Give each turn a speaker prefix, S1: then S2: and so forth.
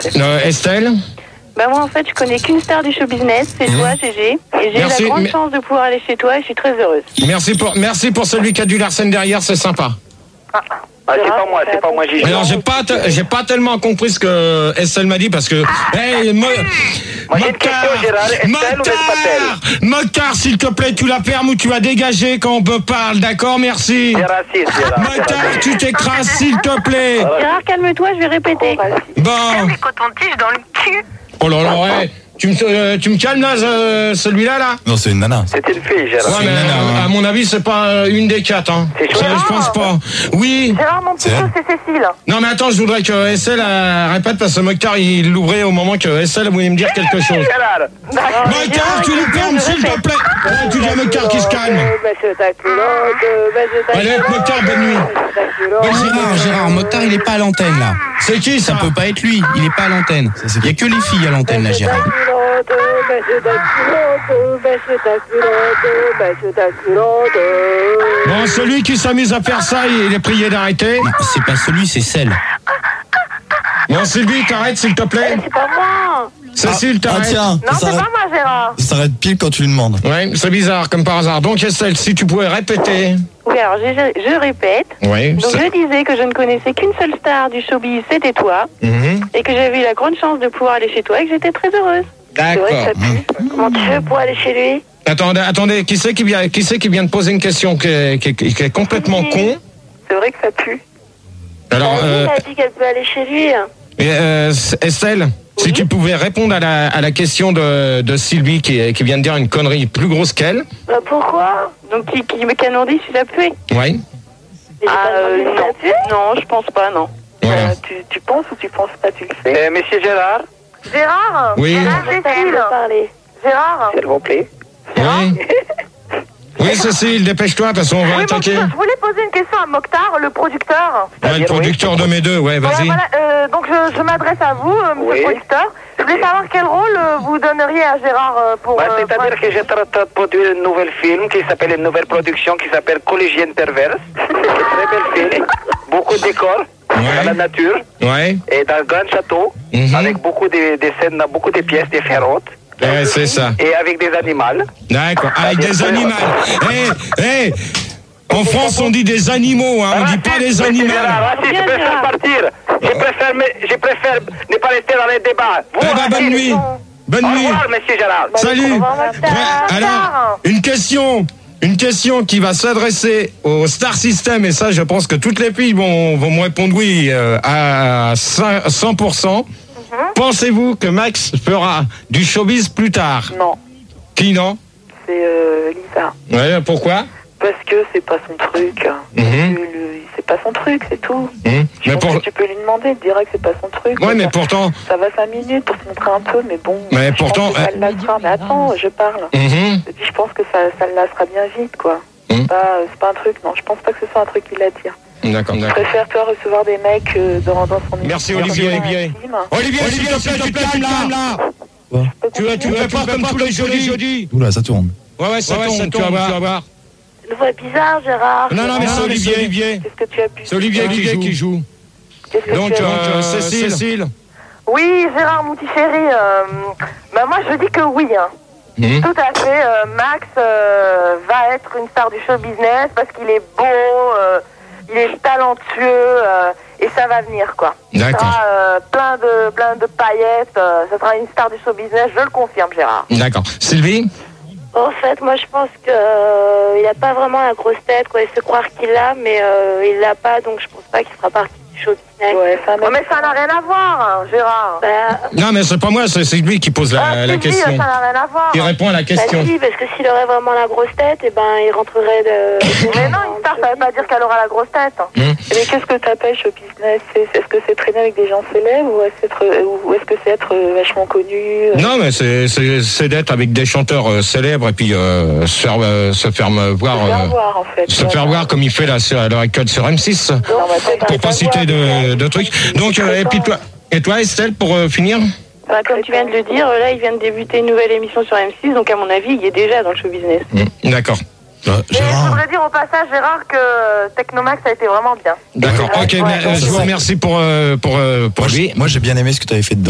S1: Estelle?
S2: Bah moi en fait je connais qu'une star du show business, c'est toi Gégé. Et j'ai eu la grande chance de pouvoir aller chez toi et je suis très heureuse.
S1: Merci pour celui qui a du Larsen derrière, c'est sympa.
S3: C'est pas moi, Gégé.
S1: Alors j'ai pas tellement compris ce que Estelle m'a dit parce que... Hey,
S3: moi j'ai une question, Gérard. Estelle ou Espatel?
S1: Mokhtar, s'il te plaît, tu la fermes ou tu vas dégager quand on me parle, d'accord? Merci.
S3: Gérard.
S1: Mokhtar, tu t'écrases, s'il te plaît.
S2: Gérard, calme-toi, je vais répéter.
S1: Bon.
S2: Des cotons-tiges dans le cul.
S1: Oh là là, ouais. Tu me calmes là, celui-là là?
S4: Non, c'est une nana.
S3: C'était une fille, Gérard.
S1: Ouais, mais à mon avis, c'est pas une des 4. Hein.
S3: C'est chouette.
S1: Je pense pas. Oui.
S2: Gérard, mon petit chou, c'est Cécile.
S1: Non, mais attends, je voudrais que Estelle répète parce que Mokhtar, il l'ouvrait au moment que Estelle voulait me dire quelque chose.
S3: Gérard.
S1: Mokhtar, tu lui fermes, s'il te plaît. Tu dis à Mokhtar qui se calme. Allez, Mokhtar, bonne nuit.
S5: Gérard, Mokhtar, il est pas à l'antenne là.
S1: C'est qui ça?
S5: Ça peut pas être lui, il est pas à l'antenne. Il y a que les filles à l'antenne là, Gérard.
S1: Bon, celui qui s'amuse à faire ça, il est prié d'arrêter.
S5: Non, c'est pas celui, c'est celle.
S1: Bon, Sylvie, t'arrêtes, s'il te plaît.
S2: C'est pas moi.
S1: Cécile, t'arrêtes.
S4: Tiens,
S2: Non, c'est pas moi, Gérard.
S4: il s'arrête pile quand tu lui demandes.
S1: Ouais, c'est bizarre, comme par hasard. Donc, Estelle, si tu pouvais répéter.
S2: Oui, alors je répète.
S1: Oui.
S2: Donc je disais que je ne connaissais qu'une seule star du showbiz, c'était toi. Et que j'avais eu la grande chance de pouvoir aller chez toi et que j'étais très heureuse.
S1: D'accord.
S2: C'est vrai que ça pue. Comment tu fais pour aller chez lui?
S1: Attendez, qui c'est qui vient de poser une question qui est complètement con?
S2: C'est vrai que ça pue.
S1: Alors,
S2: Elle a dit qu'elle peut aller chez lui.
S1: Estelle,
S2: Oui.
S1: si tu pouvais répondre à la question de Sylvie qui vient de dire une connerie plus grosse qu'elle.
S2: Bah pourquoi? Donc qui m'ont dit si ça puait?
S1: Oui.
S2: Non, je pense pas, non.
S1: Voilà.
S2: Tu penses ou tu penses pas, tu le sais.
S3: Monsieur Gérard,
S2: Gérard?
S1: Oui.
S2: Gérard?
S3: s'il vous plaît.
S1: Oui. Oui, Cécile, dépêche-toi, de toute façon, on va attaquer.
S2: Je voulais poser une question à Mokhtar, le producteur.
S1: Ouais, le producteur de mes deux, ouais, vas-y.
S2: Voilà, donc je m'adresse à vous, monsieur le producteur. Je voulais savoir quel rôle vous donneriez à Gérard pour...
S3: C'est-à-dire que j'ai produit un nouvel film qui s'appelle une nouvelle production qui s'appelle Collégienne perverse. C'est un très bel film. Beaucoup de décors dans la nature
S1: Ouais.
S3: et dans un grand château avec beaucoup de scènes, beaucoup de pièces différentes.
S1: Ouais, c'est ça.
S3: Et avec des animaux.
S1: D'accord, avec des animaux. En France, on dit des animaux, hein, on dit pas des animaux.
S3: Je préfère partir. Je préfère ne pas rester dans les débats.
S1: Bonne nuit. Bonne nuit.
S3: Au revoir, monsieur Gérard.
S1: Salut. Ouais, alors, une question qui va s'adresser au Star System, et ça, je pense que toutes les filles vont me répondre oui à 100%. Pensez-vous que Max fera du showbiz plus tard?
S2: Non.
S1: Qui, non?
S2: C'est Lisa.
S1: Ouais, pourquoi?
S2: Parce que c'est pas son truc. C'est pas son truc, c'est tout.
S1: Mais
S2: Tu peux lui demander, il te dira que c'est pas son truc.
S1: Ouais, mais pourtant...
S2: Ça va 5 minutes pour se montrer un peu, mais bon...
S1: Mais pourtant...
S2: Je pense que ça le lassera. Mais attends, je parle. Je pense que ça le lassera bien vite, quoi. C'est pas un truc, non. Je pense pas que ce soit un truc qu'il attire.
S1: D'accord.
S2: Je préfère, toi, recevoir des mecs dans son...
S1: Merci, Olivier. Olivier, s'il te plaît, tu te calmes, là. Tu ne fais pas comme tous les jeudis.
S4: Oula, ça tourne.
S1: Ouais, ça tourne, tu vas voir.
S2: Le voix bizarre, Gérard.
S1: Non, mais c'est Olivier.
S2: Qu'est-ce que tu as pu...
S1: C'est Olivier qui joue. Donc, Cécile.
S2: Oui, Gérard, mon petit chéri, moi je dis que oui. Tout à fait. Max va être une star du show business parce qu'il est beau, il est talentueux et ça va venir, quoi.
S1: D'accord.
S2: Ça sera plein de paillettes. Ça sera une star du show business, je le confirme, Gérard.
S1: D'accord. Sylvie?
S2: En fait, moi je pense que il a pas vraiment la grosse tête, quoi. Il se croire qu'il l'a, mais il l'a pas, donc je pense pas qu'il fera partie du show business. Mais ça n'a rien à voir, Gérard.
S1: Non, mais c'est pas moi, c'est lui qui pose la question.
S2: Ça n'a rien à voir.
S1: Il répond à la question.
S2: Si, parce que s'il aurait vraiment la grosse tête, il rentrerait de... Mais non, une star, ça veut pas dire qu'elle aura la grosse tête.
S6: Mais qu'est-ce que t'appelles show business? Est-ce que c'est traîner avec des gens célèbres ou est-ce que c'est être vachement connu?
S1: Non, mais c'est d'être avec des chanteurs célèbres et puis se faire voir,
S6: en fait.
S1: se faire voir comme il fait là à l'heure actuelle sur M6. Pour pas citer de trucs. Donc, et toi, Estelle, pour finir?
S2: Comme tu viens de le dire, là, il vient de débuter une nouvelle émission sur M6, donc à mon avis, il est déjà dans le show business.
S1: D'accord.
S2: Mais je voudrais dire au passage, Gérard, que Technomax a été vraiment bien.
S1: D'accord. Ok, je vous remercie pour lui.
S4: Moi, j'ai bien aimé ce que tu avais fait dedans.